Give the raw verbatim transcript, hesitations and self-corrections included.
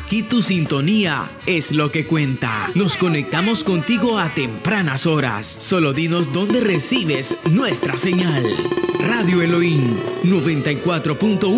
Aquí tu sintonía es lo que cuenta. Nos conectamos contigo a tempranas horas. Solo dinos dónde recibes nuestra señal. Radio Elohim noventa y cuatro punto uno